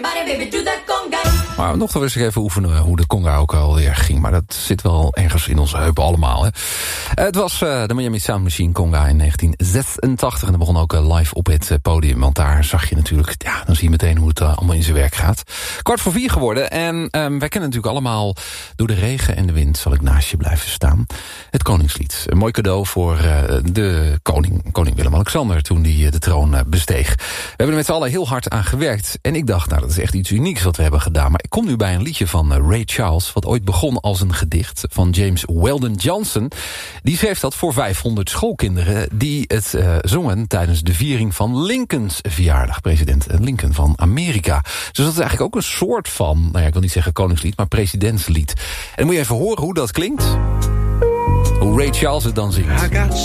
Maar nog eens even oefenen hoe de conga ook alweer ging. Maar dat zit wel ergens in onze heupen allemaal. Hè. Het was de Miami Sound Machine conga in 1986. En dat begon ook live op het podium. Want daar zag je natuurlijk, ja, dan zie je meteen hoe het allemaal in zijn werk gaat. 3:45 geworden. En wij kennen natuurlijk allemaal Door de regen en de wind zal ik naast je blijven staan. Het Koningslied. Een mooi cadeau voor de koning Willem-Alexander toen hij de troon besteeg. We hebben er met z'n allen heel hard aan gewerkt. En ik dacht, nou dat is echt iets unieks wat we hebben gedaan. Maar ik kom nu bij een liedje van Ray Charles, wat ooit begon als een gedicht van James Weldon Johnson. Die schreef dat voor 500 schoolkinderen die het zongen tijdens de viering van Lincolns verjaardag. President Lincoln van Amerika. Dus dat is eigenlijk ook een soort van, nou ja, ik wil niet zeggen koningslied, maar presidentslied. En dan moet je even horen hoe dat klinkt. Hoe Ray Charles het dan zingt.